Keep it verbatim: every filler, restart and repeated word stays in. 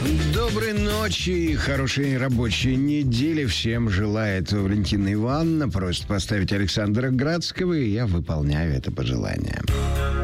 Доброй ночи, хорошей рабочей недели всем желает Валентина Ивановна. Просит поставить Александра Градского, и я выполняю это пожелание.